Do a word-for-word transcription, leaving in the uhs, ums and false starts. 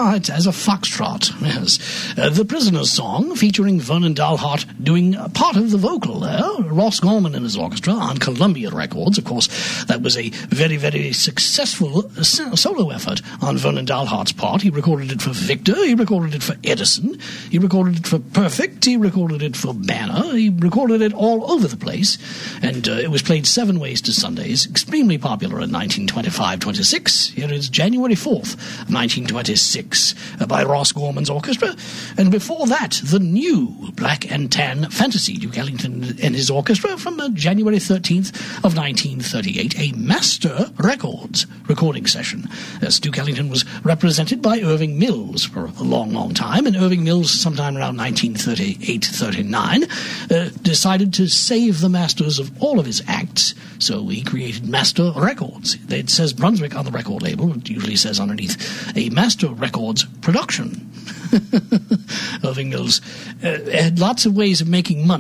Ah, it's as a foxtrot, yes. Uh, the Prisoner's Song, featuring Vernon Dalhart doing part of the vocal there. Ross Gorman and his orchestra on Columbia Records. Of course, that was a very, very successful solo effort on Vernon Dalhart's part. He recorded it for Victor, he recorded it for Edison, he recorded it for Perfect, he recorded it for Banner, he recorded it all over the place, and uh, it was played seven ways to Sundays, extremely popular in nineteen twenty-five twenty-six. Here is January fourth, nineteen twenty-six, uh, by Ross Gorman's orchestra, and before that, the new Black and Tan Fantasy, Duke Ellington and his orchestra, from uh, January thirteenth of nineteen thirty-eight, a Master Records recording session. As Duke Ellington was represented by Irving Mills for a long, long time, and Irving Mills, sometime around nineteen thirty-eight thirty-nine, uh, decided to save the masters of all of his acts, so he created Master Records. It says Brunswick on the record label. It usually says underneath, a Master Records production. Irving Mills uh, had lots of ways of making money.